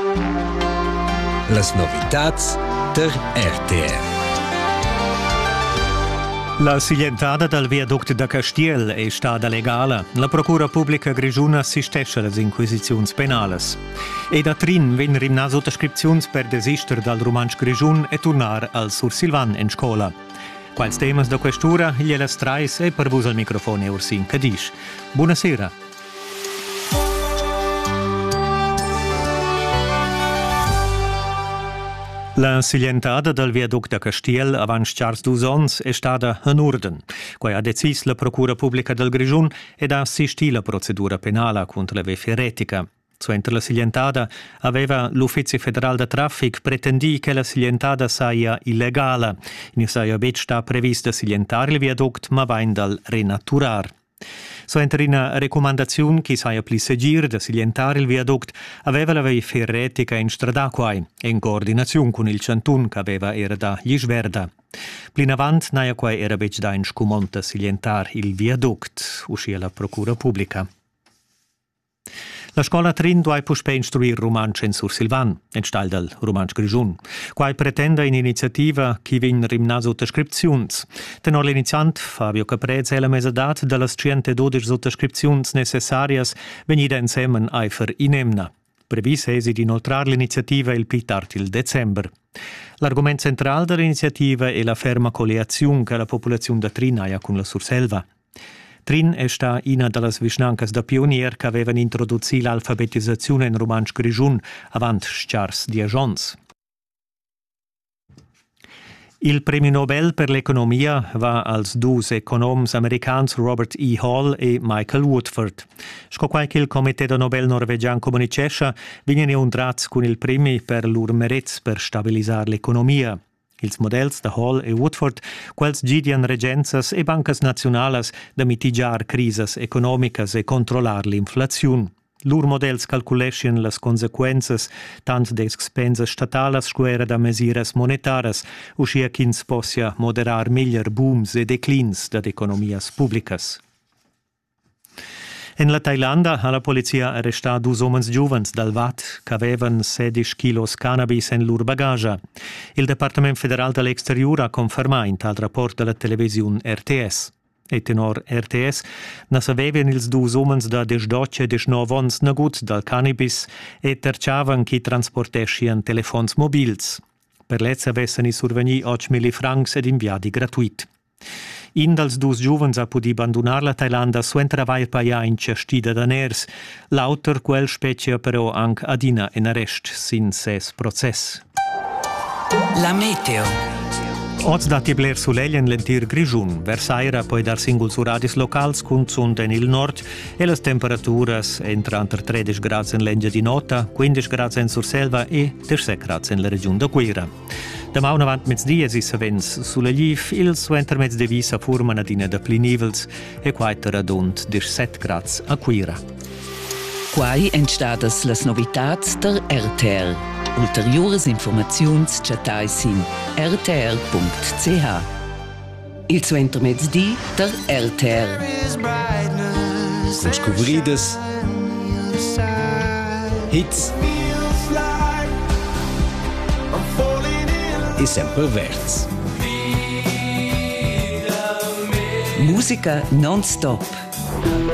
Las novitats der RTR. La siglientada del viaduct da Castiel è stata legale. La Procura Pubblica Grischuna assistesce alle inquisizioni penali. E da Trin venne rimna sottoscrizioni per desistere dal romansch Grischun e tornare al Sur Silvan in scuola. Quals temas da questura, gliela strais e per vos al microfono Ursin Cadisch. Buonasera. La siglientada del viaduct da Castiel avanti chars 2 ans è stata in ordine. Quai ha decis la Procura Pubblica del Grischun ed ha assistito la procedura penale contro la veferetica. Suenter la siglientada aveva l'Uffizio Federal de Traffic pretendì che la siglientada sia illegale. In saia bet sta prevista siglientare il viaduct ma vain dal renaturar. Suenter una raccomandazione che saia pli segir da siglientare il viaduct aveva la veferetica in stradaquai in coordinazione con il Cantun che aveva era da Gisverda. Plin avant naia quai era bec da in scumonta siglientare il viaduct, uscia la Procura Pubblica. La scuola Trin doveva puspei instruire romansch in Sur Silvan, in stal del romansch Grischun. Quai pretende un'iniziativa che vin rimna sottoscripzions. Tenor l'iniziant, Fabio Caprez, è la mesadat delle 112 sottoscripzions necessarias venida insieme eifer inemna. Previs esi di inoltrare l'iniziativa il più tardi il dicembre. L'argomento centrale dell'iniziativa è la ferma coleazione che la popolazione da Trin ha con la Surselva. Trin è sta una delle vicinanze da pionier che avevano introdotto l'alfabetizzazione in romansch Grischun avanti chars 10 anni. Il premio Nobel per l'economia va als due economs americans Robert E. Hall e Michael Woodford. Sco qualche il Comité Nobel norvegian comunicesce vengono incontrati con il premio per loro merits per stabilizzare l'economia. Ils models da Hall e Woodford, quels gidian regenzas e bancas nationalas da mitigar crises economicas e controllar l'inflazione. Lur models calculescien las consequenzas tant des expenses statalas squera da mesiras monetaras, uscia ch'ins possia moderar miglior booms e declins da economias publicas. In la Thailanda ha la polizia arrestato 2 homens giuvens dal VAT che avevano 16 kilos cannabis in loro bagaglia. Il Dipartimento Federale dell'Exterior ha confermato in tal rapport della televisione RTS. E tenor RTS ne sapevano ils 2 homens da 18 e 19 anni negut dal cannabis e terciavan chi transportescian telefons mobils. Per lezza avessero i survegni 8.000 francs ed inviati gratuit. In dels 2 giuvens ha podi abbandonare la Thailanda suentra vai paia in cestida da ners. L'autor quel specie però anche adina in arrest sin ses process. La meteo. Oz dati bler suleglia in lentir Grischun, versaira poi dar singol su radis locals con zunda in il nord e le temperaturas entra entre 13 gradi in Lengia di Nota, 15 gradi in Surselva e 17 gradi in la regione da Guira. Demà un avant mezdia si savens sulla Liv, il suenter mezdevisa forma nadina da pli nivels e quaita radund 17 gradi a Guira. Quai entstadas las novitats der RTR. Ulteriores informaziuns chatais in rtr.ch. Il suenter mezdi der RTR. Descobridas hits e sempre verts. Musica non-stop.